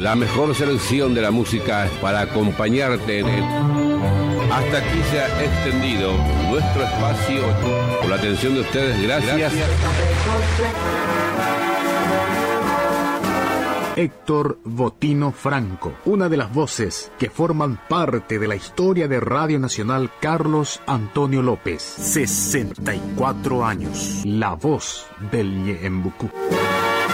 La mejor selección de la música es para acompañarte en el... Hasta aquí se ha extendido nuestro espacio. Por la atención de ustedes, gracias. Héctor Botino Franco, una de las voces que forman parte de la historia de Radio Nacional Carlos Antonio López. 64 años. La voz del Ñeembucú.